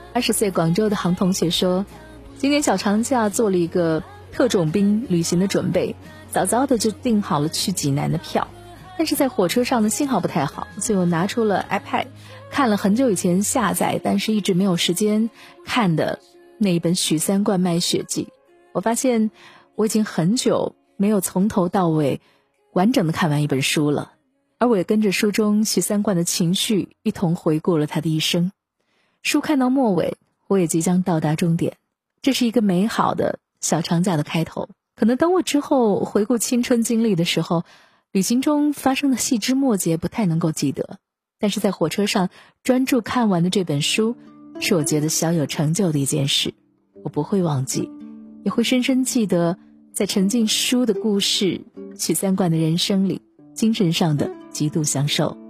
20岁广州的杭同学说，今年小长假做了一个特种兵旅行的准备，早早的就订好了去济南的票，但是在火车上的信号不太好，所以我拿出了 iPad 看了很久以前下载但是一直没有时间看的那一本许三观卖血记。我发现我已经很久没有从头到尾完整的看完一本书了，而我也跟着书中许三观的情绪一同回顾了他的一生。书看到末尾，我也即将到达终点，这是一个美好的小长假的开头。可能等我之后回顾青春经历的时候，旅行中发生的细枝末节不太能够记得，但是在火车上专注看完的这本书，是我觉得小有成就的一件事。我不会忘记，也会深深记得在沉浸书的故事许三观的人生里精神上的极度享受。